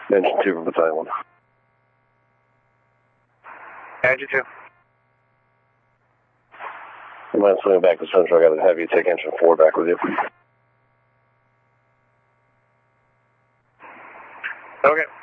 Engine 2 from Battalion 1. Engine 2. You mind swinging back to Central? I got to have you take engine 4 back with you. Okay.